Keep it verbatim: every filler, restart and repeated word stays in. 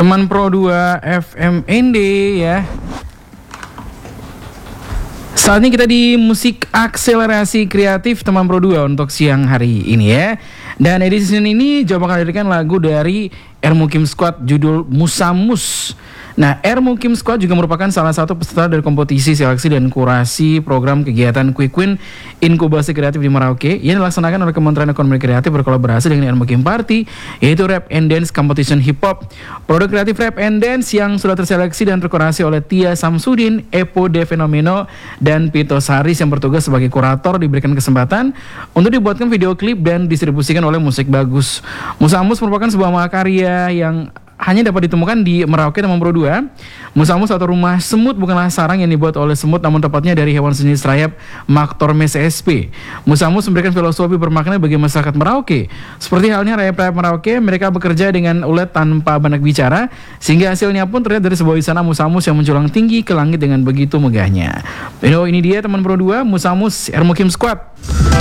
Teman Pro dua F M N D ya. Saat ini kita di musik akselerasi kreatif teman Pro dua untuk siang hari ini ya. Dan edisi ini Jawa akan hadirkan lagu dari R Mukim Squad judul Musamus. Nah, R Mukim Squad juga merupakan salah satu peserta dari kompetisi seleksi dan kurasi program kegiatan Quick Win Inkubasi Kreatif di Merauke yang dilaksanakan oleh Kementerian Ekonomi Kreatif berkolaborasi dengan R Mukim Party, yaitu Rap and Dance Competition Hip Hop. Produk kreatif Rap and Dance yang sudah terseleksi dan terkurasi oleh Tia Samsudin, Epo De Fenomeno, dan Pito Saris yang bertugas sebagai kurator diberikan kesempatan untuk dibuatkan video klip dan distribusikan oleh Musik Bagus. Musamus merupakan sebuah mahakarya yang hanya dapat ditemukan di Merauke teman Pro dua. Musamus atau rumah semut bukanlah sarang yang dibuat oleh semut, namun tepatnya dari hewan sejenis rayap Mactormes sp. Musamus memberikan filosofi bermakna bagi masyarakat Merauke. Seperti halnya rayap-rayap Merauke, mereka bekerja dengan ulet tanpa banyak bicara, sehingga hasilnya pun terlihat dari sebuah wisana Musamus yang menjulang tinggi ke langit dengan begitu megahnya. Ini dia teman Pro dua, Musamus R Mukim Squad.